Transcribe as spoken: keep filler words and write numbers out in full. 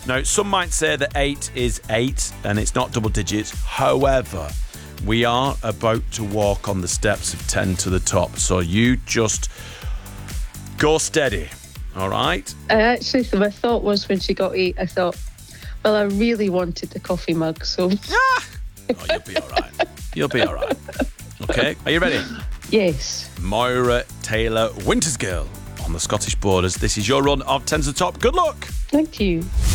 Now, some might say that eight is eight and it's not double digits. However, we are about to walk on the steps of ten to the top. So you just go steady, all right? I actually, my thought was when she got eight, I thought, well, I really wanted the coffee mug, so... Ah! Oh, you'll be all right. You'll be all right. Okay, are you ready? Yes. Moira Taylor Wintersgill on the Scottish Borders. This is your run of ten to the top. Good luck. Thank you.